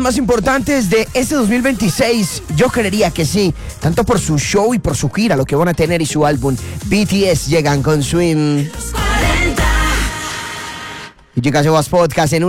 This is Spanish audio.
Más importantes de este 2026, yo creería que sí, tanto por su show y por su gira, lo que van a tener y su álbum. BTS llegan con Swim. Y chicas, Podcast en